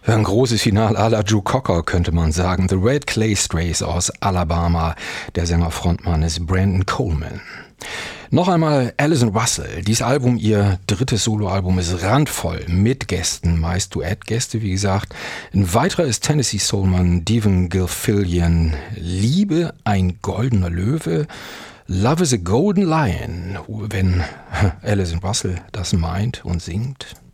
Ein großes Finale à la Joe Cocker, könnte man sagen. The Red Clay Strays aus Alabama. Der Sänger-Frontmann ist Brandon Coleman. Noch einmal Alison Russell. Dieses Album, ihr drittes Soloalbum, ist randvoll mit Gästen, meist Duettgäste, wie gesagt. Ein weiterer ist Tennessee Soulmann Devon Gilfillian. Liebe, ein goldener Löwe. Love is a Golden Lion, wenn Alison Russell das meint und singt.